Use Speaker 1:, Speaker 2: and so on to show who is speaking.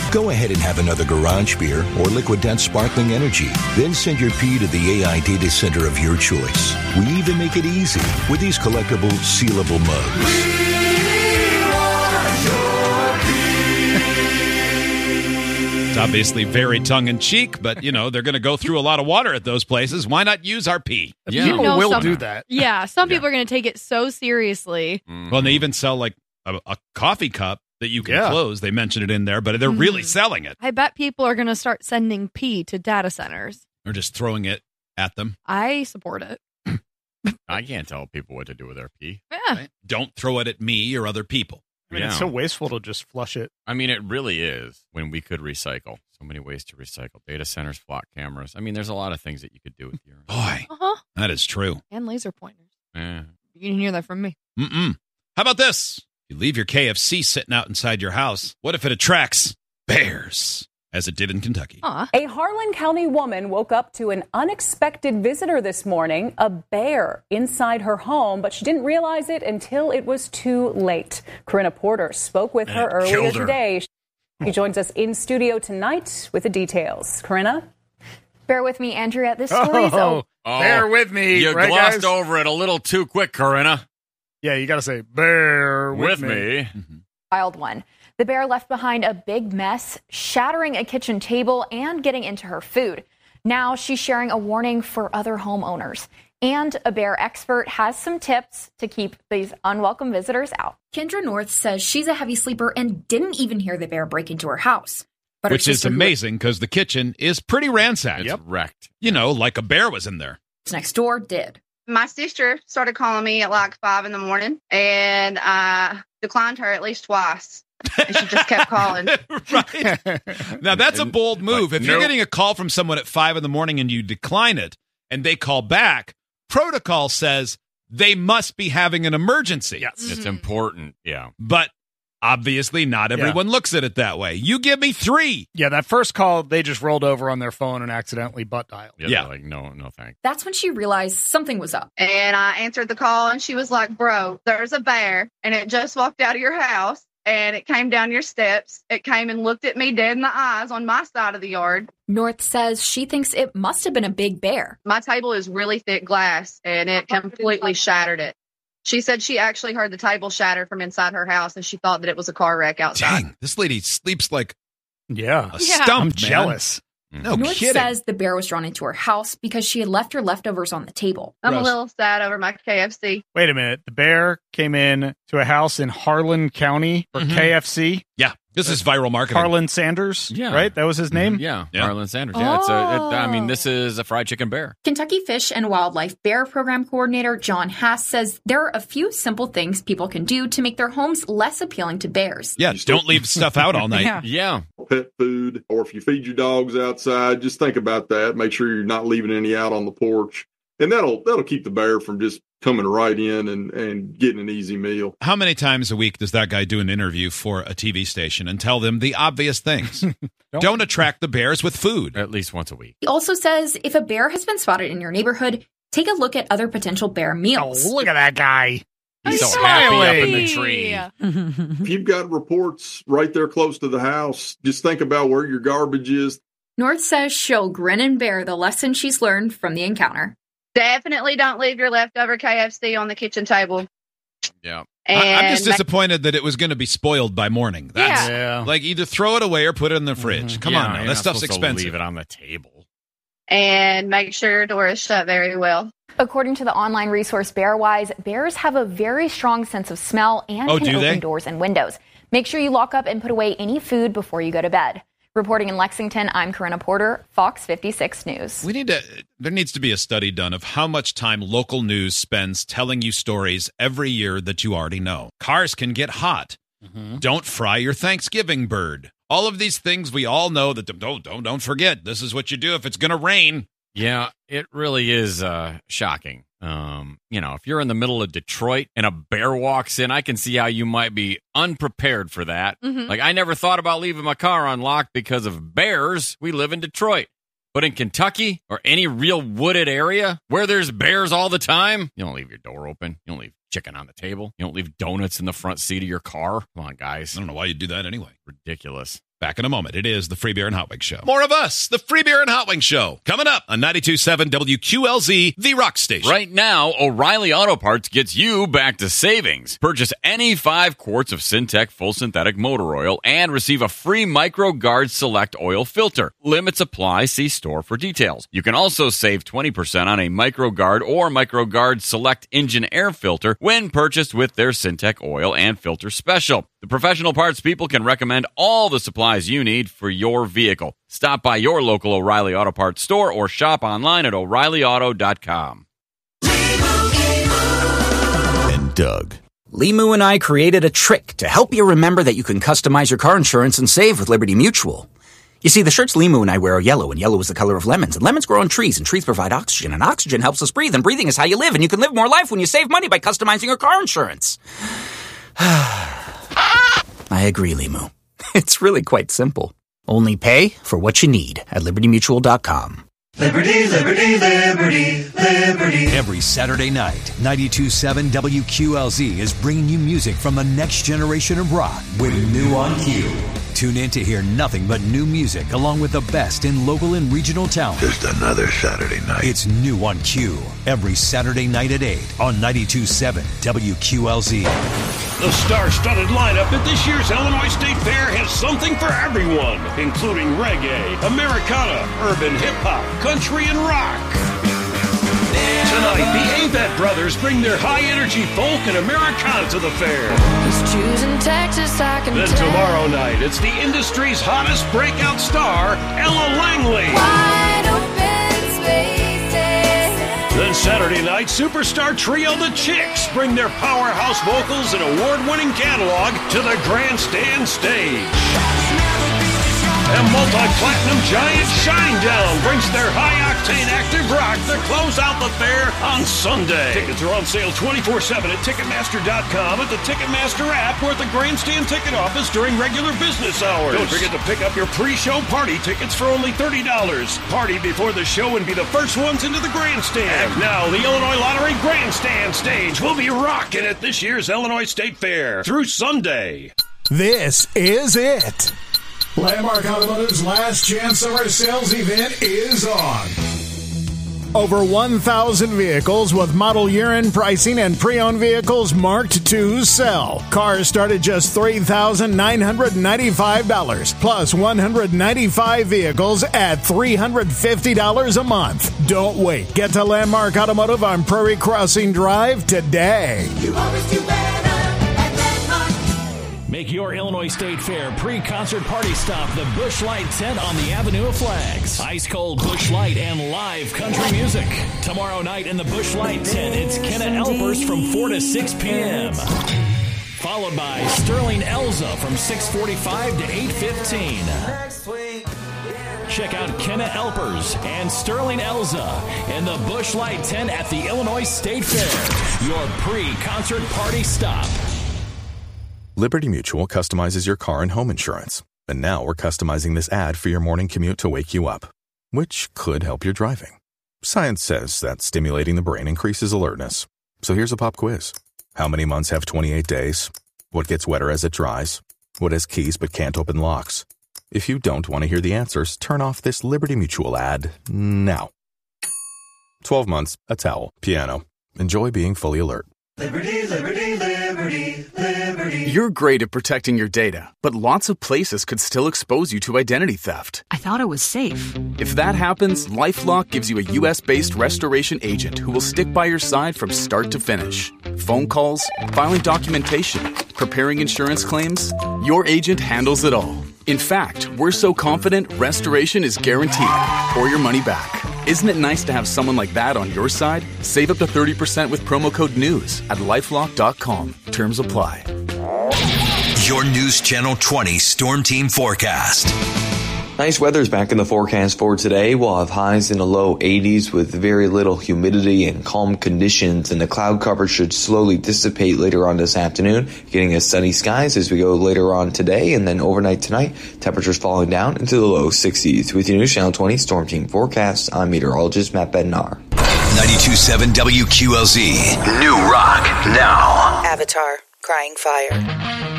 Speaker 1: Go ahead and have another garage beer or Liquid Death Sparkling Energy. Then send your pee to the AI data center of your choice. We even make it easy with these collectible, sealable mugs.
Speaker 2: It's obviously very tongue-in-cheek, but, they're going to go through a lot of water at those places. Why not use our pee?
Speaker 3: Yeah. People will do that.
Speaker 4: Yeah, some people are going to take it so seriously.
Speaker 2: Well, and they even sell, like, a coffee cup that you can close. They mention it in there, but they're really selling it.
Speaker 4: I bet people are going to start sending pee to data centers.
Speaker 2: Or just throwing it at them.
Speaker 4: I support it.
Speaker 5: I can't tell people what to do with their pee.
Speaker 4: Yeah.
Speaker 2: Right? Don't throw it at me or other people.
Speaker 3: I mean, it's so wasteful to just flush it.
Speaker 5: I mean, it really is when we could recycle. So many ways to recycle. Data centers, flock cameras. I mean, there's a lot of things that you could do with your...
Speaker 2: Boy, that is true.
Speaker 4: And laser pointers.
Speaker 5: Yeah.
Speaker 4: You can hear that from me.
Speaker 2: How about this? You leave your KFC sitting out inside your house. What if it attracts bears, as it did in Kentucky?
Speaker 6: A Harlan County woman woke up to an unexpected visitor this morning, a bear inside her home, but she didn't realize it until it was too late. Corinna Porter spoke with her earlier today. She joins us in studio tonight with the details. Corinna?
Speaker 7: Bear with me, Andrea. This story is...
Speaker 3: Bear with me.
Speaker 5: You
Speaker 3: right,
Speaker 5: glossed
Speaker 3: guys?
Speaker 5: over it a little too quick, Corinna.
Speaker 3: Yeah, you got to say, bear with me.
Speaker 7: Wild one. The bear left behind a big mess, shattering a kitchen table and getting into her food. Now she's sharing a warning for other homeowners. And a bear expert has some tips to keep these unwelcome visitors out.
Speaker 8: Kendra North says she's a heavy sleeper and didn't even hear the bear break into her house. But
Speaker 2: Which is amazing because the kitchen is pretty ransacked.
Speaker 5: It's wrecked.
Speaker 2: Like a bear was in there.
Speaker 8: Next door did.
Speaker 9: My sister started calling me at like 5 in the morning, and I declined her at least twice. And she just kept calling.
Speaker 2: Right. Now, that's a bold move. If you're getting a call from someone at 5 in the morning and you decline it, and they call back, protocol says they must be having an emergency.
Speaker 3: Yes.
Speaker 5: It's important. Yeah.
Speaker 2: But obviously, not everyone looks at it that way. You give me 3.
Speaker 3: Yeah, that first call, they just rolled over on their phone and accidentally butt dialed.
Speaker 5: Yeah. Like, no, thanks.
Speaker 8: That's when she realized something was up.
Speaker 9: And I answered the call, and she was like, bro, there's a bear, and it just walked out of your house, and it came down your steps. It came and looked at me dead in the eyes on my side of the yard.
Speaker 8: North says she thinks it must have been a big bear.
Speaker 9: My table is really thick glass, and it completely shattered it. She said she actually heard the table shatter from inside her house, and she thought that it was a car wreck outside.
Speaker 2: Dang, this lady sleeps like
Speaker 3: a
Speaker 2: stump,
Speaker 3: I'm
Speaker 2: man.
Speaker 3: jealous.
Speaker 2: No
Speaker 8: North
Speaker 2: kidding.
Speaker 8: says the bear was drawn into her house because she had left her leftovers on the table.
Speaker 9: I'm a little sad over my KFC.
Speaker 3: Wait a minute. The bear came in to a house in Harlan County for KFC.
Speaker 2: Yeah, this is viral marketing.
Speaker 3: Harlan Sanders, right? That was his name?
Speaker 5: Yeah, Harlan Sanders. Yeah, this is a fried chicken bear.
Speaker 8: Kentucky Fish and Wildlife Bear Program Coordinator John Hass says there are a few simple things people can do to make their homes less appealing to bears.
Speaker 2: Yeah, don't leave stuff out all night.
Speaker 5: Yeah.
Speaker 10: Pet food, or if you feed your dogs outside, just think about that. Make sure you're not leaving any out on the porch. And that'll keep the bear from just coming right in and getting an easy meal.
Speaker 2: How many times a week does that guy do an interview for a TV station and tell them the obvious things? Don't attract the bears with food.
Speaker 5: At least once a week.
Speaker 8: He also says if a bear has been spotted in your neighborhood, take a look at other potential bear meals.
Speaker 3: Oh, look at that guy.
Speaker 5: He's so
Speaker 3: smiling.
Speaker 5: happy up in the tree.
Speaker 10: If you've got reports right there close to the house, just think about where your garbage is.
Speaker 8: North says she'll grin and bear the lesson she's learned from the encounter.
Speaker 9: Definitely don't leave your leftover KFC on the kitchen table.
Speaker 5: Yeah.
Speaker 2: I'm just disappointed that it was going to be spoiled by morning. That's
Speaker 3: Yeah.
Speaker 2: like either throw it away or put it in the fridge. Come on now.
Speaker 5: you're
Speaker 2: That
Speaker 5: not
Speaker 2: stuff's
Speaker 5: supposed to
Speaker 2: expensive.
Speaker 5: Leave it on the table.
Speaker 9: And make sure your door is shut very well.
Speaker 7: According to the online resource Bearwise, bears have a very strong sense of smell and can
Speaker 2: do
Speaker 7: open
Speaker 2: they?
Speaker 7: doors and windows. Make sure you lock up and put away any food before you go to bed. Reporting in Lexington, I'm Corinna Porter, Fox 56 News.
Speaker 2: There needs to be a study done of how much time local news spends telling you stories every year that you already know. Cars can get hot. Don't fry your Thanksgiving bird. All of these things we all know that don't forget. This is what you do if it's going to rain.
Speaker 5: Yeah, it really is shocking. If you're in the middle of Detroit and a bear walks in, I can see how you might be unprepared for that. Like, I never thought about leaving my car unlocked because of bears. We live in Detroit. But in Kentucky or any real wooded area where there's bears all the time, you don't leave your door open. You don't leave chicken on the table. You don't leave donuts in the front seat of your car. Come on, guys.
Speaker 2: I don't know why you do that anyway.
Speaker 5: Ridiculous.
Speaker 2: Back in a moment. It is the Free Beer and Hot Wings Show. More of us, the Free Beer and Hot Wings Show, coming up on 92.7 WQLZ, the Rock Station.
Speaker 5: Right now, O'Reilly Auto Parts gets you back to savings. Purchase any 5 quarts of Syntec full synthetic motor oil and receive a free MicroGuard Select oil filter. Limits apply. See store for details. You can also save 20% on a MicroGuard or MicroGuard Select engine air filter when purchased with their Syntec oil and filter special. The professional parts people can recommend all the supplies you need for your vehicle. Stop by your local O'Reilly Auto Parts store or shop online at O'ReillyAuto.com.
Speaker 11: And Doug. Limu and I created a trick to help you remember that you can customize your car insurance and save with Liberty Mutual. You see, the shirts Limu and I wear are yellow, and yellow is the color of lemons, and lemons grow on trees, and trees provide oxygen, and oxygen helps us breathe, and breathing is how you live, and you can live more life when you save money by customizing your car insurance. I agree, Limu. It's really quite simple. Only pay for what you need at LibertyMutual.com.
Speaker 12: Liberty, liberty, liberty, liberty. Every Saturday night, 92.7 WQLZ is bringing you music from the next generation of rock with New on Q. Tune in to hear nothing but new music along with the best in local and regional talent.
Speaker 13: Just another Saturday night.
Speaker 12: It's New on Q every Saturday night at 8 on 92.7 WQLZ.
Speaker 14: The star-studded lineup at this year's Illinois State Fair has something for everyone, including reggae, Americana, urban hip-hop, country, and rock. Tonight, the Avett Brothers bring their high-energy folk and Americana to the fair.
Speaker 15: He's choosing Texas, I can
Speaker 14: Then
Speaker 15: tell.
Speaker 14: tomorrow night, it's the industry's hottest breakout star, Ella Langley.
Speaker 15: Wide open spaces.
Speaker 14: Then Saturday night, superstar trio The Chicks bring their powerhouse vocals and award-winning catalog to the grandstand stage. And multi-platinum giant Shinedown brings their high-octane active rock to close out the fair on Sunday. Tickets are on sale 24/7 at Ticketmaster.com, at the Ticketmaster app, or at the grandstand ticket office during regular business hours. Don't forget to pick up your pre-show party tickets for only $30. Party before the show and be the first ones into the grandstand. And now, the Illinois Lottery Grandstand Stage will be rocking at this year's Illinois State Fair through Sunday.
Speaker 16: This is it. Landmark Automotive's last chance summer sales event is on. Over 1,000 vehicles with model year-end pricing and pre-owned vehicles marked to sell. Cars start at just $3,995, plus 195 vehicles at $350 a month. Don't wait. Get to Landmark Automotive on Prairie Crossing Drive today.
Speaker 17: You always do better.
Speaker 18: Make your Illinois State Fair pre-concert party stop the Busch Light tent on the Avenue of Flags. Ice-cold Busch Light and live country music. Tomorrow night in the Busch Light tent, it's Kenna Elpers from 4 to 6 p.m. Followed by Sterling Elza from 6:45 to 8:15. Check out Kenna Elpers and Sterling Elza in the Busch Light tent at the Illinois State Fair. Your pre-concert party stop.
Speaker 19: Liberty Mutual customizes your car and home insurance. And now we're customizing this ad for your morning commute to wake you up, which could help your driving. Science says that stimulating the brain increases alertness. So here's a pop quiz. How many months have 28 days? What gets wetter as it dries? What has keys but can't open locks? If you don't want to hear the answers, turn off this Liberty Mutual ad now. 12 months, a towel, piano. Enjoy being fully alert.
Speaker 17: Liberty, liberty, liberty, liberty.
Speaker 20: You're great at protecting your data, but lots of places could still expose you to identity theft.
Speaker 21: I thought it was safe.
Speaker 20: If that happens, LifeLock gives you a U.S.-based restoration agent who will stick by your side from start to finish. Phone calls, filing documentation, preparing insurance claims. Your agent handles it all. In fact, we're so confident restoration is guaranteed or your money back. Isn't it nice to have someone like that on your side? Save up to 30% with promo code NEWS at LifeLock.com. Terms apply.
Speaker 22: Your News Channel 20 Storm Team Forecast.
Speaker 23: Nice weather's back in the forecast for today. We'll have highs in the low 80s with very little humidity and calm conditions, and the cloud cover should slowly dissipate later on this afternoon, getting us sunny skies as we go later on today, and then overnight tonight, temperatures falling down into the low 60s. With your News Channel 20 Storm Team Forecast, I'm meteorologist Matt Bednar.
Speaker 22: 92.7 WQLZ. New Rock now.
Speaker 24: Avatar, Crying Fire.